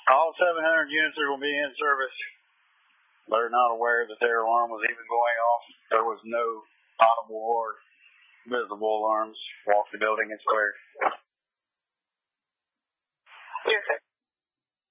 All 700 units will be in service. They're not aware that their alarm was even going off. There was no audible or visible alarms. Walk the building, it's clear. Yes, sir.